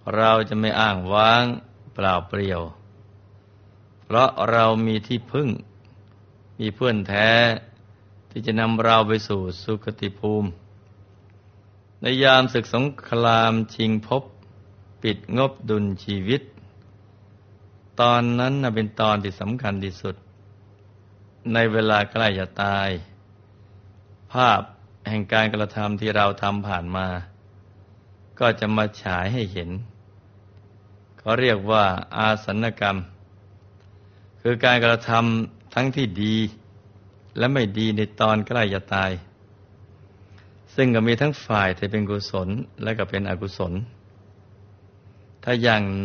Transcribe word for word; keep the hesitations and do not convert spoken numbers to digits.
เราจะไม่อ้างว้างเปล่าเปลี่ยว เพราะเรามีที่พึ่งมีเพื่อนแท้ที่จะนำเราไปสู่สุคติภูมิในยามศึกสงครามชิงภพปิดงบดุลชีวิตตอนนั้นน่ะเป็นตอนที่สำคัญที่สุดในเวลาใกล้จะตายภาพแห่งการกระทำที่เราทำผ่านมาก็จะมาฉายให้เห็นเขาเรียกว่าอาสันกรรมคือการกระทำทั้งที่ดีและไม่ดีในตอนใกล้จะตายซึ่งก็มีทั้งฝ่ายที่เป็นกุศลและก็เป็นอกุศลถ้าอย่าง